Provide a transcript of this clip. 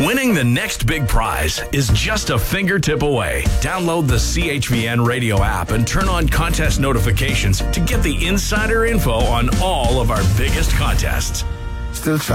Winning the next big prize is just a fingertip away. Download the CHVN radio app and turn on contest notifications to get the insider info on all of our biggest contests. Still